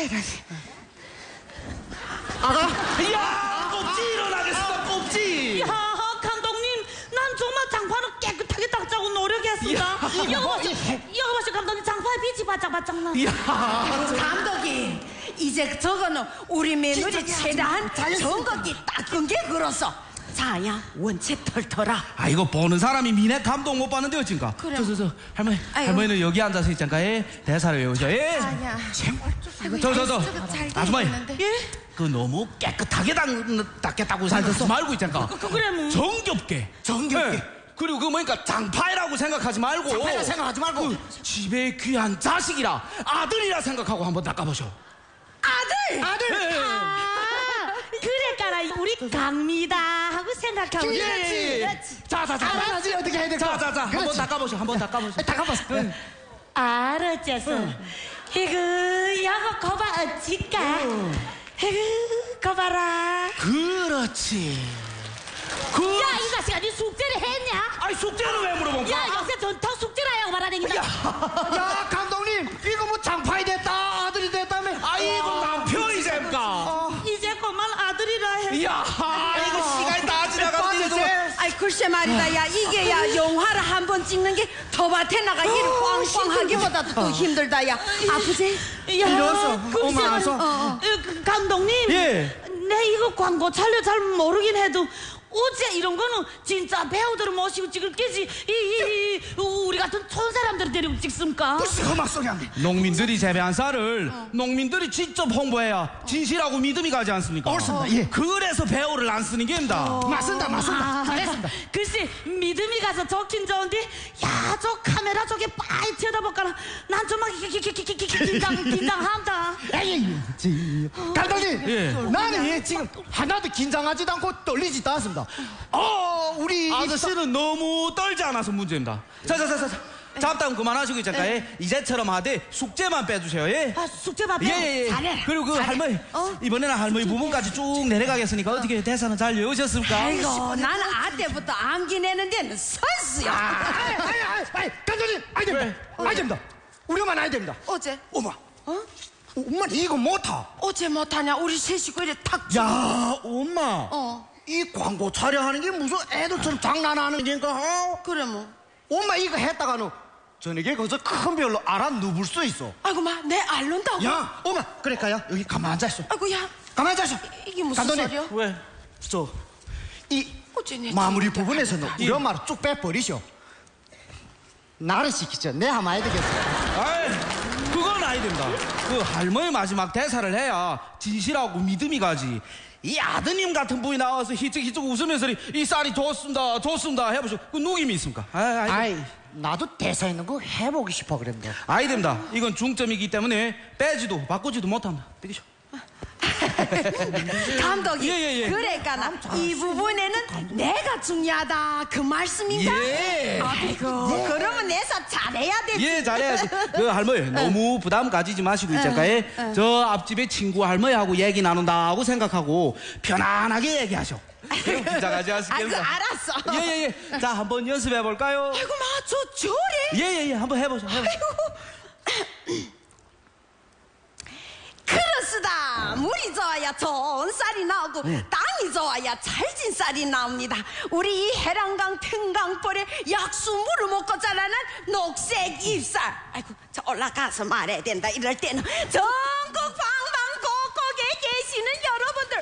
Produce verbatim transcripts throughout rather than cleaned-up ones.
아가? 이야, 꼽지 일어나겠습니다, 꼽지. 야, 감독님, 난 정말 장판을 깨끗하게 닦자고 노력했습니다. 여거 봐시, 여거 봐시, 감독님 장판에 빛이 바짝바짝 나. 이야, 감독이 이제 저거는 우리 며느리 최대한 정각이 닦은 게 그렇소. 자야 원체 털털아. 아 이거 보는 사람이 미네 감동 못 받는데 어쩐가. 그래. 저저저 할머니, 아이고. 할머니는 여기 앉아서 있잖까. 예, 대사를 외우자. 예. 자야. 저저저 아주머니. 예? 그 너무 깨끗하게 닦, 닦겠다고 생각하지 말고 있잖까. 그, 그, 그래 뭐. 정겹게. 정겹게. 예. 그리고 그 뭐니까 장파이라고 생각하지 말고. 장파이라 생각하지 말고. 그 집에 귀한 자식이라 아들이라 생각하고 한번 닦아보셔. 아들. 아들. 예. 아, 그래까라 우리 강미다 하고 생각하고. 예, 예, 예. 자자자. 알아야지 어떻게 해야 될까? 자자자. 한번 그렇지. 닦아보셔. 한번 닦아보셔. 닦아봤어. 알았겠어. 이거 여거 거봐 어찌까. 이거 거봐라. 그렇지. 그. 야, 이 자식아, 니 숙제를 했냐? 아니 숙제는 왜 물어본가? 야, 요새 전통 숙제라고 말하는데. 야 감독님 이거 뭐 장파이 됐다 아들이 됐다며. 아이고 남편이 됩니까? 이제 그만 아들이라 해. 이야, 이거 시간이 다 지나갔는데 이거. 아이 글쎄 말이다. 야 이게 야 영화를 한 번 찍는 게 더밭에 나가 일 꽝꽝하기보다도 또 힘들다. 야 아프지? 야, 이래서 글쎄 엄마 말- 와서. 어, 그, 감독님. 예. 내 이거 광고 촬영 잘 모르긴 해도 어째 이런 거는 진짜 배우들을 모시고 찍을 게지. 이, 이, 이 우리 같은 촌 사람들 데리고 찍습니까? 험악 소리 안 돼. 농민들이 재배한 쌀을 농민들이 직접 홍보해야 진실하고 믿음이 가지 않습니까? 옳습니다. 예. 그래서 배우를 안 쓰는 게입니다. 맞습니다 맞습니다. 잘했습니다. 글쎄 믿음이 가서 좋긴 좋은데 야 저 카메라 저게 빠이 쳐다볼까나 난 좀 막 긴장 긴장한다. 에이, 지- 감독님, 예. 나는 얘 지금 하나도 긴장하지도 않고 떨리지도 않습니다. 어, 우리 아저씨는 너무 떨지 않아서 문제입니다. 자자자자. 잡담 그만하시고 있잖아요. 예. 이제처럼 하되 숙제만 빼주세요. 예. 아 숙제 받아. 예예예. 잘해. 그리고 그 할머니 이번에는 할머니 부분까지 쭉 내려가겠으니까 어떻게 대사는 잘 외우셨습니까? 아이고 나는 아 때부터 암기 내는 데는 선수야. 아이, 아이, 아이, 아이, 감독님, 아이 됩니다. 아이 됩니다. 우리 엄마는 아이 됩니다. 어제 엄마, 어? 엄마 이거 못하. 어제 못하냐? 우리 셋이 그래 탁. 야, 엄마. 어 이 광고 촬영하는 게 무슨 애들처럼 장난하는 게니까. 어? 그래 뭐. 엄마 이거 했다가는 저녁에 거기서 큰 별로 알아 누울 수 있어. 아이고 마 내 알른다고. 야, 엄마, 그러니까요. 여기 가만 앉아 있어. 아이고 야 가만 앉아 있어. 이게 무슨 감독님, 소리야? 왜? 저, 이 어째 내 마무리 진짜 부분에서는 우리 엄마를 쭉 빼버리셔. 나를 시키죠. 내 하면 해야 되겠어. 아이, 그건 아니 됩니다. 그 할머니 마지막 대사를 해야 진실하고 믿음이 가지. 이 아드님 같은 분이 나와서 희쩍희쩍 웃으면서 이 쌀이 좋습니다, 좋습니다 해보시오. 그 누김이 있습니까? 아이, 아이, 아이, 나도 대사 있는 거 해보고 싶어 그랬는데. 아이 됩니다. 이건 중점이기 때문에 빼지도 바꾸지도 못합니다. 떼기쇼. 감독이 예, 예, 예. 그러니까 나 이 부분에는 내가 중요하다 그 말씀인가? 예. 아이고 그러면 내사 잘해야 되지. 예, 잘해야지. 그 할머니 너무 부담 가지지 마시고 있잖아요. 저 앞집에 친구 할머니하고 얘기 나눈다고 생각하고 편안하게 얘기하셔. 긴장하지 아이고 않습니까? 알았어. 예예예. 자 한번 연습해 볼까요? 아이고 마저 저래. 예예예. 한번 해보죠. 해보죠. 아이고. 그렇습니다. 물이 좋아야 좋은 쌀이 나오고 땅이 좋아야 찰진 쌀이 나옵니다. 우리 이 해랑강 평강벌에 약수물을 먹고 자라는 녹색 잎쌀. 아이고 저 올라가서 말해야 된다. 이럴 때는 전국 방방곡곡에 계시는 여러분들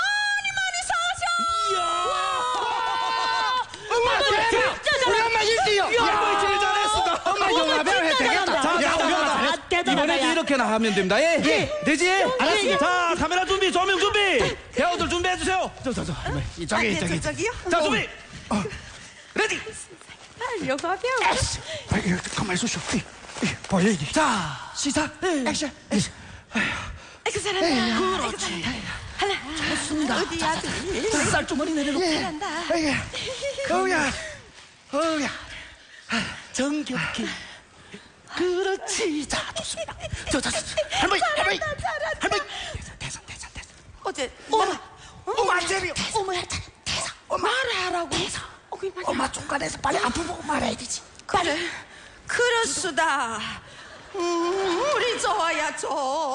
많이 많이 사셔. 엄마, 우리 엄마 일등이요. 할머니 제일 잘했습니다. 엄마 영화 배우 해도 되겠다. 자, 야, 자, 야, 자, 대단하다, 이번에도 야. 이렇게나 하면 됩니다. 예? 예. 되지? 알았습니다. 자, 카메라 준비, 조명 준비. 배우들 준비해 주세요. 저, 저, 저, 할머니. 이쪽에, 이쪽에. 저기요? 자, 준비. 레디. 영화 배우. 액션. 아, 이거 가만히 있으쇼. 이, 이, 보여야지. 자, 시작. 액션. 액션. 아이고 잘한다. 그렇지. 하나. 좋습니다. 어디야? 쌀주머니 내려놓고. 잘한다. 에이, 어우야. 어우야. 정겹게. 그렇지. 자, 좋습니다. 저, 저, 저, 할머니, 할머니. 할머니. 대사, 대사, 대사. 어제 엄마. 엄마 안 재미요. 어머 대사. 말하라고. 대사. 어, 그게 말이야. 엄마 쪽간에서 빨리 앞을 보고 말해야 되지. 그래. 그렇수다. 음, 우리 좋아야 좋.